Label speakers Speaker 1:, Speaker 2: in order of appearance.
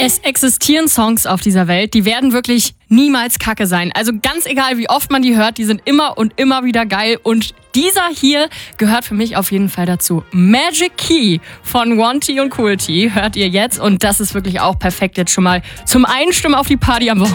Speaker 1: Es existieren Songs auf dieser Welt, die werden wirklich niemals kacke sein. Also ganz egal, wie oft man die hört, die sind immer und immer wieder geil. Und dieser hier gehört für mich auf jeden Fall dazu. Magic Key von One T und Cool T hört ihr jetzt. Und das ist wirklich auch perfekt jetzt schon mal zum Einstimmen auf die Party am Wochenende.